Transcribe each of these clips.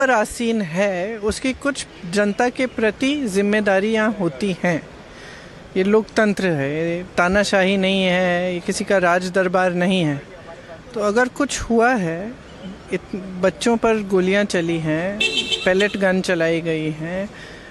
पर आसीन है उसकी कुछ जनता के प्रति जिम्मेदारियां होती हैं। ये लोकतंत्र है, ये तानाशाही नहीं है, ये किसी का राज दरबार नहीं है। तो अगर कुछ हुआ है, बच्चों पर गोलियां चली हैं, पैलेट गन चलाई गई हैं,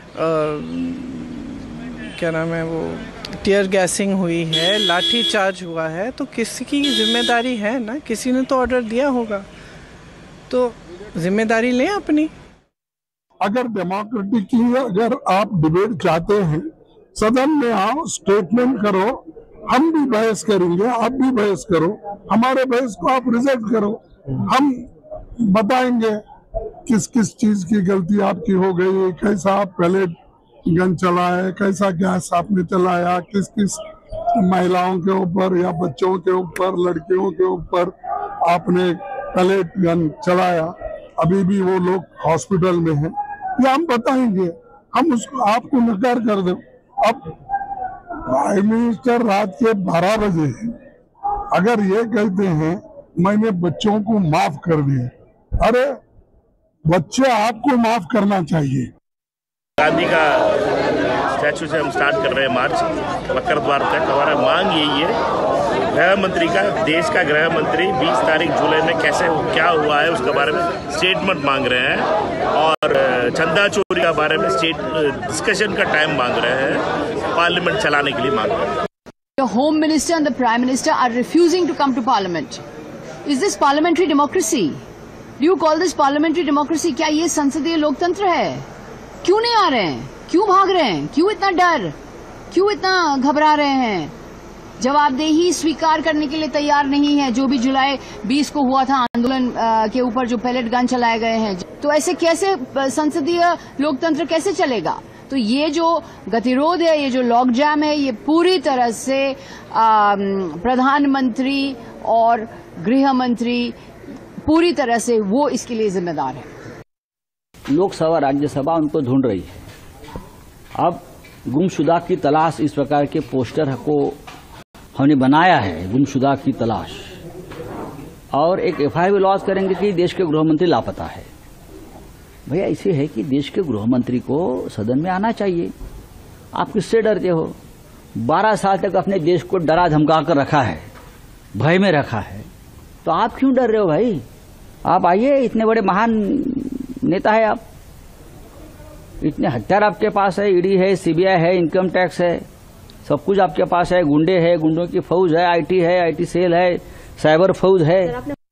क्या नाम है वो, टीयर गैसिंग हुई है, लाठी चार्ज हुआ है, तो किसी की जिम्मेदारी है ना, किसी ने तो ऑर्डर दिया होगा, तो जिम्मेदारी लें अपनी। अगर डेमोक्रेटिकली अगर आप डिबेट चाहते हैं, सदन में आओ, स्टेटमेंट करो, हम भी बहस करेंगे, आप भी बहस करो, हमारे बहस को आप रिजेक्ट करो, हम बताएंगे किस किस चीज की गलती आपकी हो गई, कैसा आप पहले गन चलाए, कैसा गैस आपने चलाया, किस किस महिलाओं के ऊपर या बच्चों के ऊपर, लड़कियों के ऊपर आपने पैलेट गन चलाया, अभी भी वो लोग हॉस्पिटल में हैं, ये हम बताएंगे, हम उसको आपको नकार कर दो। अब प्राइम मिनिस्टर रात के 12 बजे अगर ये कहते हैं मैंने बच्चों को माफ कर दिया, अरे बच्चे आपको माफ करना चाहिए। गांधी का स्टैचू से हम स्टार्ट कर रहे हैं मार्च मकर द्वार तक। हमारा मांग यही है, गृह मंत्री का, देश का गृह मंत्री 20 तारीख जुलाई में कैसे क्या हुआ है उसके बारे में स्टेटमेंट मांग रहे हैं, और चंदा चोरी के बारे में डिस्कशन का टाइम मांग रहे हैं, पार्लियामेंट चलाने के लिए मांग रहे हैं। The Home Minister and the Prime Minister are refusing to come to Parliament. Is this parliamentary democracy? Do you call this parliamentary democracy? क्या ये संसदीय लोकतंत्र है? क्यों नहीं आ रहे हैं? क्यों भाग रहे हैं? क्यों इतना डर? क्यों इतना घबरा रहे हैं? जवाबदेही स्वीकार करने के लिए तैयार नहीं है। जो भी जुलाई 20 को हुआ था आंदोलन के ऊपर जो पैलेट गन चलाए गए हैं, तो ऐसे कैसे संसदीय लोकतंत्र कैसे चलेगा? तो ये जो गतिरोध है, ये जो लॉक जैम है, ये पूरी तरह से प्रधानमंत्री और गृह मंत्री पूरी तरह से वो इसके लिए जिम्मेदार है। लोकसभा राज्यसभा उनको ढूंढ रही है। अब गुमशुदा की तलाश, इस प्रकार के पोस्टर को हमने बनाया है, गुमशुदा की तलाश, और एक एफआईआर भी लॉन्च करेंगे कि देश के गृह मंत्री लापता है। भैया ऐसे है कि देश के गृह मंत्री को सदन में आना चाहिए। आप किससे डरते हो? 12 साल तक अपने देश को डरा धमका कर रखा है, भय में रखा है, तो आप क्यों डर रहे हो भाई? आप आइए, इतने बड़े महान नेता है आप, इतने हथियार आपके पास है, ईडी है, सीबीआई है, इनकम टैक्स है, सब कुछ आपके पास है, गुंडे है, गुंडों की फौज है, आईटी सेल है, साइबर फौज है।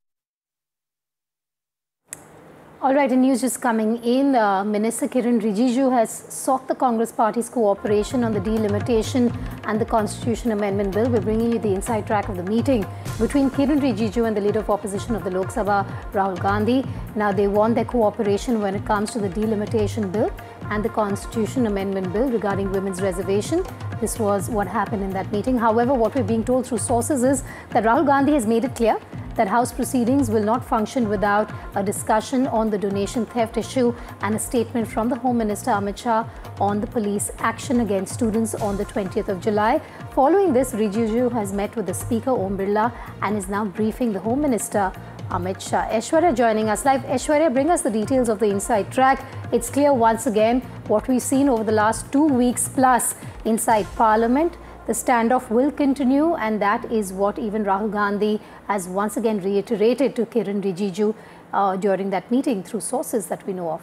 All right, and news just coming in. Minister Kiren Rijiju has sought the Congress Party's cooperation on the delimitation and the Constitution Amendment Bill. We're bringing you the inside track of the meeting between Kiren Rijiju and the Leader of Opposition of the Lok Sabha, Rahul Gandhi. Now, they want their cooperation when it comes to the delimitation bill and the Constitution Amendment Bill regarding women's reservation. This was what happened in that meeting. However, what we're being told through sources is that Rahul Gandhi has made it clear that House proceedings will not function without a discussion on the donation theft issue and a statement from the Home Minister Amit Shah on the police action against students on the 20th of July. Following this, Rijiju has met with the Speaker Om Birla and is now briefing the Home Minister Amit Shah. Aishwarya joining us live. Aishwarya, bring us the details of the inside track. It's clear once again what we've seen over the last 2 weeks plus inside Parliament. The standoff will continue, and that is what even Rahul Gandhi has once again reiterated to Kiren Rijiju during that meeting through sources that we know of.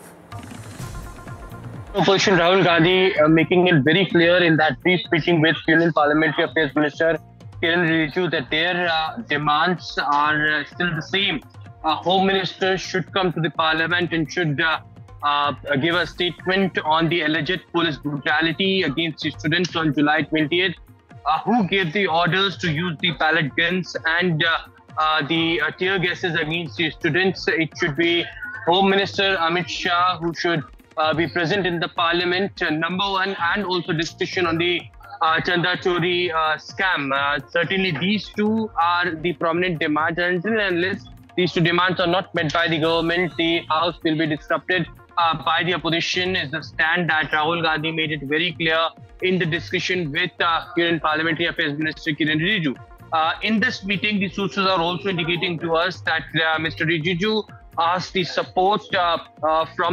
Opposition Rahul Gandhi making it very clear in that brief meeting with Union Parliamentary Affairs Minister Kiren Rijiju that their demands are still the same. Home Minister should come to the Parliament and should give a statement on the alleged police brutality against the students on July 20th. Who gave the orders to use the pellet guns and the tear gases against the students? It should be Home Minister Amit Shah who should be present in the Parliament, number one, and also discussion on the Chanda Chori scam. Certainly these two are the prominent demands, and until and unless these two demands are not met by the government, the House will be disrupted by the opposition, is the stand that Rahul Gandhi made it very clear in the discussion with Union Parliamentary Affairs Minister Kiren Rijiju. In this meeting, the sources are also indicating to us that Mr. Rijiju ask the support from